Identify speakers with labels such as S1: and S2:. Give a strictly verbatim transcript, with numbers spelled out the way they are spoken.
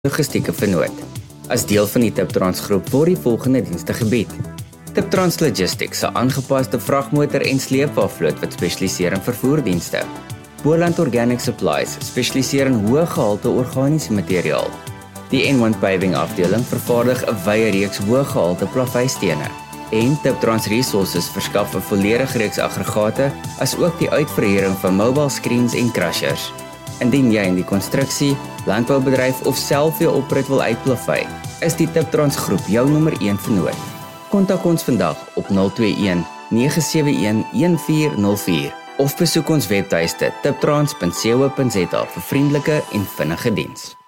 S1: logistieke vernoot. As deel van die Tiptrans groep word die volgende dienste gebied. Tiptrans Logistics, 'n aangepaste vragmotor en sleepwavloot wat spesialiseer in vervoerdienste. Boland Organic Supplies spesialiseer in hoë gehalte organiese materiaal. Die N one Paving afdeling vervaardig 'n wye reeks hoë gehalte plaveistene. En Tiptrans Resources verskaf 'n volledige reeks aggregate, as ook die uitverhuuring van mobile screens en crushers. Indien jy in die konstruksie, landboubedryf of self jou oprit wil uitplavei, is die Tiptrans groep jou nommer een vernoot. Kontak ons vandag op nul twee een nege sewe een een vier nul vier of besoek ons webtuiste tiptrans punt co punt za vir vriendelike en vinnige diens.